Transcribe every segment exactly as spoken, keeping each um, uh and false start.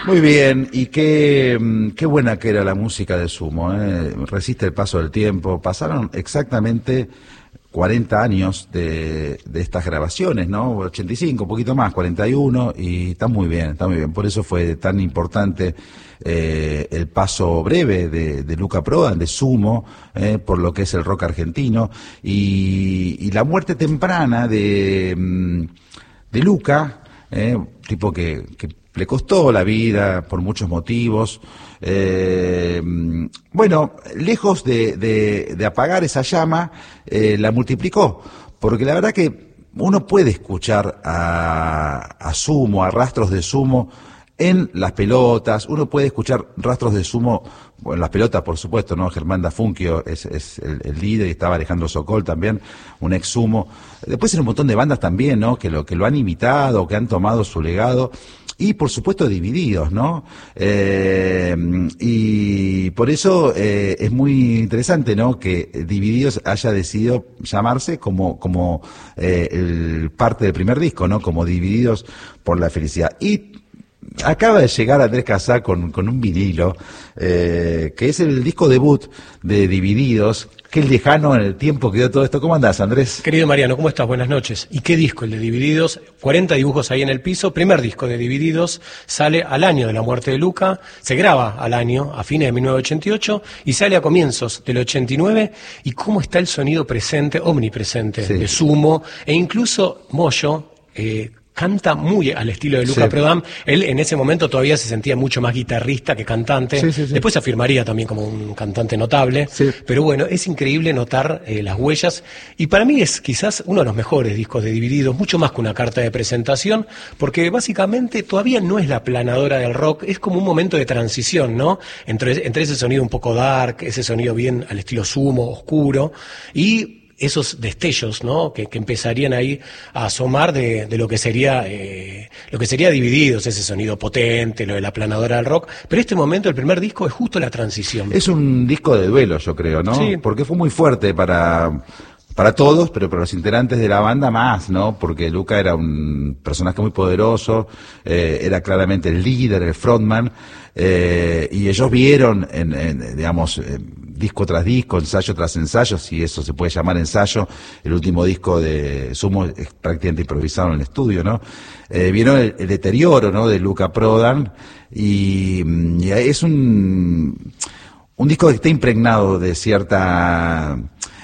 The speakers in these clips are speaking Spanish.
Muy bien, y qué, qué buena que era la música de Sumo, ¿eh? Resiste el paso del tiempo. Pasaron exactamente cuarenta años de, de estas grabaciones, ¿no? ochenta y cinco, un poquito más, cuarenta y uno, y está muy bien, está muy bien. Por eso fue tan importante eh, el paso breve de, de Luca Prodan, de Sumo, eh, por lo que es el rock argentino, y, y la muerte temprana de, de Luca, eh, tipo que, que le costó la vida por muchos motivos. Eh, bueno, lejos de, de, de apagar esa llama, eh, la multiplicó, porque la verdad que uno puede escuchar a, a Sumo, a rastros de Sumo en las pelotas, uno puede escuchar rastros de Sumo, bueno, en las pelotas por supuesto, ¿no? Germán Dafunquio es, es el, el líder, y estaba Alejandro Sokol también, un ex Sumo. Después en un montón de bandas también, ¿no? Que lo, que lo han imitado, que han tomado su legado. Y por supuesto Divididos, ¿no? Eh, y por eso eh, es muy interesante, ¿no? Que Divididos haya decidido llamarse como como eh, el parte del primer disco, ¿no? Como Divididos por la felicidad. Y acaba de llegar Andrés Casá con, con un vinilo, eh, que es el disco debut de Divididos. Qué lejano en el tiempo quedó todo esto. ¿Cómo andás, Andrés? Querido Mariano, ¿cómo estás? Buenas noches. ¿Y qué disco el de Divididos? cuarenta dibujos ahí en el piso. Primer disco de Divididos, sale al año de la muerte de Luca, se graba al año, a fines de mil novecientos ochenta y ocho, y sale a comienzos del ochenta y nueve. ¿Y cómo está el sonido presente, omnipresente, sí, de Sumo? E incluso Moyo, eh, canta muy al estilo de Luca sí. Prodan. Él en ese momento todavía se sentía mucho más guitarrista que cantante. Sí, sí, sí. Después se afirmaría también como un cantante notable. Sí. Pero bueno, es increíble notar eh, las huellas. Y para mí es quizás uno de los mejores discos de Divididos, mucho más que una carta de presentación, porque básicamente todavía no es la planadora del rock, es como un momento de transición, ¿no? Entre, entre ese sonido un poco dark, ese sonido bien al estilo Sumo, oscuro, y esos destellos, ¿no? Que, que empezarían ahí a asomar de, de lo que sería eh, lo que sería Divididos, ese sonido potente, lo de la planadora del rock. Pero este momento, el primer disco, es justo la transición. Es un disco de duelo, yo creo, ¿no? Sí. Porque fue muy fuerte para para todos, pero para los integrantes de la banda más, ¿no? Porque Luca era un personaje muy poderoso, eh, era claramente el líder, el frontman, eh, y ellos vieron, en, en digamos, eh, disco tras disco, ensayo tras ensayo, si eso se puede llamar ensayo, el último disco de Sumo es prácticamente improvisado en el estudio, ¿no? Eh, vieron el, el deterioro, ¿no? De Luca Prodan, y, y es un, un disco que está impregnado de cierta...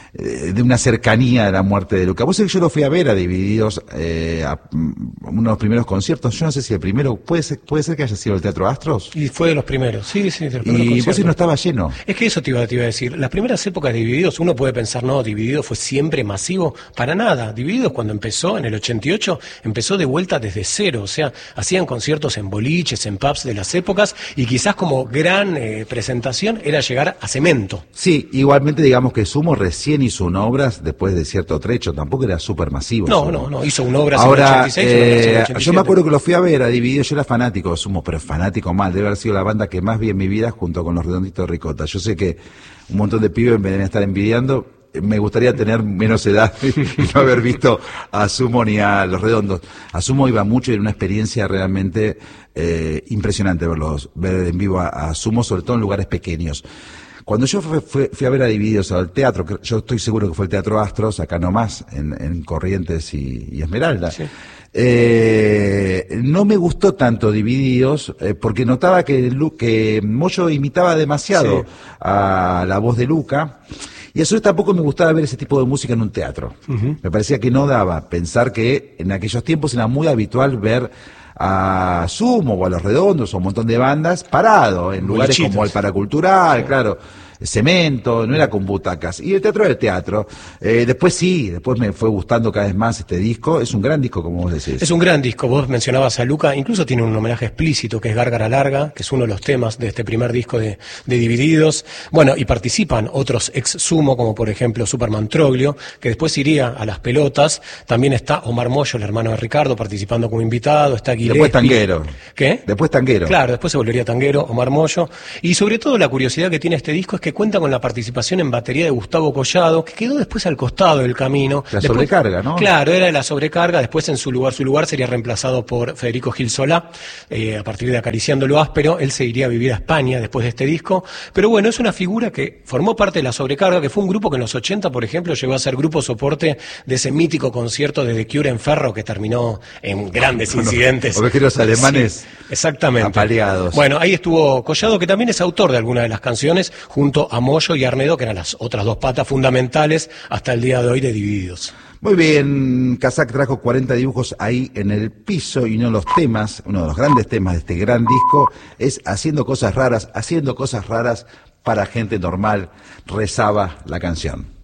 de una cercanía de la muerte de Luca. Vos sabés que yo lo fui a ver a Divididos, eh, a uno de los primeros conciertos, yo no sé si el primero, puede ser, puede ser que haya sido el Teatro Astros. Y fue de los primeros, sí, sí, de los primeros y conciertos. vos si no estaba lleno. Es que eso te iba, te iba a decir, las primeras épocas de Divididos, uno puede pensar, no, Divididos fue siempre masivo, para nada. Divididos cuando empezó, en el ochenta y ocho, empezó de vuelta desde cero, o sea, hacían conciertos en boliches, en pubs de las épocas, y quizás como gran eh, presentación era llegar a Cemento. Sí, igualmente digamos que Sumo recién hizo una obras después de cierto trecho, tampoco era súper masivo. No, no, no, hizo una obra Ahora, en el ochenta y seis, eh, una en el ochenta y siete. Yo me acuerdo que lo fui a ver a Divididos, yo era fanático de Sumo, pero fanático mal, debe haber sido la banda que más vi en mi vida junto con los Redonditos de Ricota. Yo sé que un montón de pibes me deben estar envidiando, me gustaría tener menos edad y no haber visto a Sumo ni a Los Redondos. A Sumo iba mucho y era una experiencia realmente eh, impresionante verlos, ver en vivo a, a Sumo, sobre todo en lugares pequeños. Cuando yo fui, fui, fui a ver a Divididos al teatro, yo estoy seguro que fue el Teatro Astros, acá nomás, en, en Corrientes y, y Esmeralda, sí. eh, no me gustó tanto Divididos, eh, porque notaba que, que Moyo imitaba demasiado sí. a la voz de Luca, y a su vez tampoco me gustaba ver ese tipo de música en un teatro. Uh-huh. Me parecía que no daba, pensar que en aquellos tiempos era muy habitual ver a Sumo o a Los Redondos o un montón de bandas parado en lugares como el Paracultural, sí. Claro, Cemento, no era con butacas. Y el teatro era el teatro. Eh, después sí, después me fue gustando cada vez más este disco. Es un gran disco, como vos decís. Es un gran disco. Vos mencionabas a Luca, incluso tiene un homenaje explícito que es Gárgara Larga, que es uno de los temas de este primer disco de, de Divididos. Bueno, y participan otros ex Sumo, como por ejemplo Superman Troglio, que después iría a las pelotas. También está Omar Moyo, el hermano de Ricardo, participando como invitado. Está Gillespie. Después tanguero. ¿Qué? Después tanguero. Claro, después se volvería tanguero, Omar Moyo. Y sobre todo la curiosidad que tiene este disco es que cuenta con la participación en batería de Gustavo Collado, que quedó después al costado del camino. La después, sobrecarga, ¿no? Claro, era la sobrecarga, después en su lugar, su lugar sería reemplazado por Federico Gil Solá, eh, a partir de Acariciando lo Áspero. Él se iría a vivir a España después de este disco, pero bueno, es una figura que formó parte de la sobrecarga, que fue un grupo que en los ochenta, por ejemplo, llegó a ser grupo soporte de ese mítico concierto de The Cure en Ferro, que terminó en grandes Con incidentes. ovejeros alemanes, sí, exactamente. apaleados. Bueno, ahí estuvo Collado, que también es autor de algunas de las canciones, junto a Moyo y Arnedo, que eran las otras dos patas fundamentales hasta el día de hoy de Divididos. Muy bien, Kazak trajo cuarenta dibujos ahí en el piso, y uno de los temas, uno de los grandes temas de este gran disco es Haciendo Cosas Raras, haciendo cosas raras para gente normal, rezaba la canción.